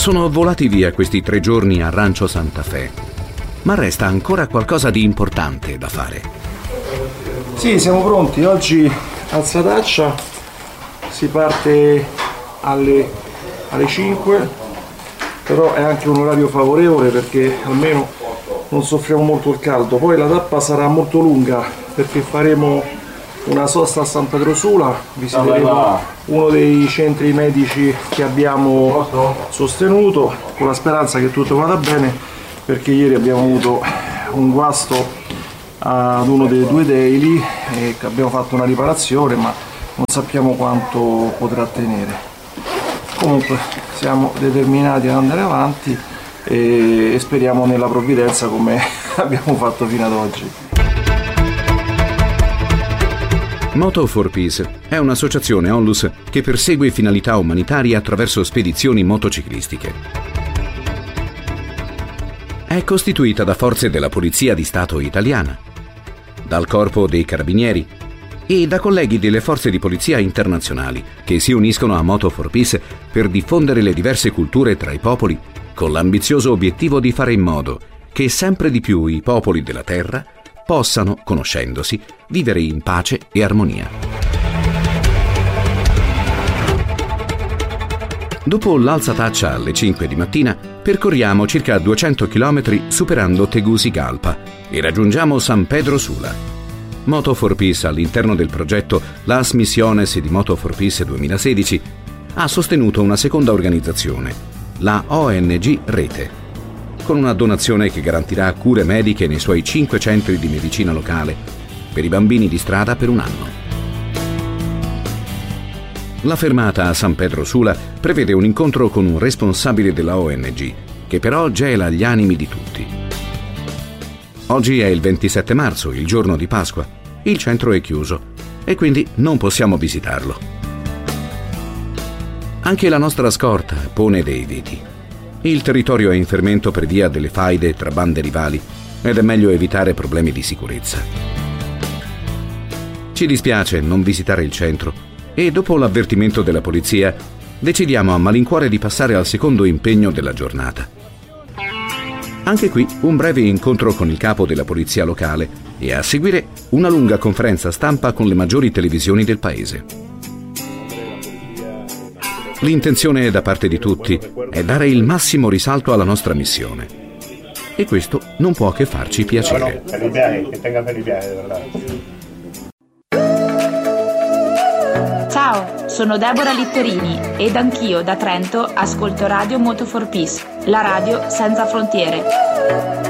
Sono volati via questi 3 giorni a Rancho Santa Fe, ma resta ancora qualcosa di importante da fare. Sì, siamo pronti. Oggi alzataccia, si parte alle 5, però è anche un orario favorevole perché almeno non soffriamo molto il caldo. Poi la tappa sarà molto lunga perché faremo una sosta a San Pedro Sula, visiteremo uno dei centri medici che abbiamo sostenuto, con la speranza che tutto vada bene, perché ieri abbiamo avuto un guasto ad uno dei 2 daily e abbiamo fatto una riparazione, ma non sappiamo quanto potrà tenere. Comunque siamo determinati ad andare avanti e speriamo nella provvidenza come abbiamo fatto fino ad oggi. Moto for Peace è un'associazione onlus che persegue finalità umanitarie attraverso spedizioni motociclistiche. È costituita da forze della Polizia di Stato italiana, dal Corpo dei Carabinieri e da colleghi delle forze di polizia internazionali che si uniscono a Moto for Peace per diffondere le diverse culture tra i popoli, con l'ambizioso obiettivo di fare in modo che sempre di più i popoli della Terra possano, conoscendosi, vivere in pace e armonia. Dopo l'alzataccia alle 5 di mattina, percorriamo circa 200 km superando Tegucigalpa e raggiungiamo San Pedro Sula. Moto for Peace, all'interno del progetto Las Misiones di Moto for Peace 2016, ha sostenuto una seconda organizzazione, la ONG Rete, con una donazione che garantirà cure mediche nei suoi 5 centri di medicina locale per i bambini di strada per un anno. La fermata a San Pedro Sula prevede un incontro con un responsabile della ONG, che però gela gli animi di tutti. Oggi è il 27 marzo, il giorno di Pasqua. Il centro è chiuso e quindi non possiamo visitarlo. Anche la nostra scorta pone dei veti. Il territorio è in fermento per via delle faide tra bande rivali ed è meglio evitare problemi di sicurezza. Ci dispiace non visitare il centro e dopo l'avvertimento della polizia decidiamo a malincuore di passare al secondo impegno della giornata. Anche qui un breve incontro con il capo della polizia locale e a seguire una lunga conferenza stampa con le maggiori televisioni del paese. L'intenzione da parte di tutti è dare il massimo risalto alla nostra missione. E questo non può che farci piacere. Ciao, sono Deborah Littorini ed anch'io da Trento ascolto Radio Moto for Peace, la radio senza frontiere.